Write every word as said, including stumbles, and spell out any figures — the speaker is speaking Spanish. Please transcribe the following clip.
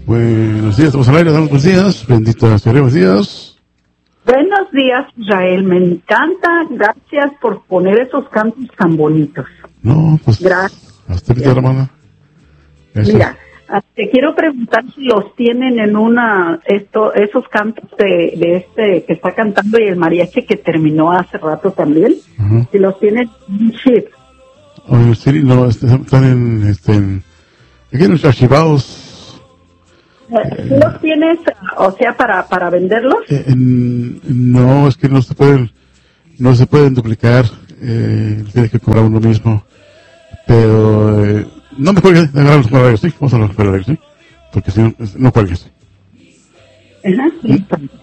Buenos días, estamos al aire, damos buenos días. Bendita sea, buenos días. Buenos días, Israel. Me encanta. Gracias por poner esos cantos tan bonitos. No, pues. Gracias. Hasta ahorita, hermana. Eso. Mira, te quiero preguntar si los tienen en una, esto, esos cantos de, de este que está cantando y el mariachi que terminó hace rato también. Uh-huh. Si los tienen en un chip. Oye, sí, no, están en, este, en, aquí en los archivados. ¿Tú los tienes, o sea, para, para venderlos? Eh, en, no, es que no se pueden, no se pueden duplicar, eh, tienes que cobrar uno mismo, pero, eh, no me cuelgues, agarramos para el sí, vamos a hablar para el sí, porque si no, no cuelgues. Ajá, sí.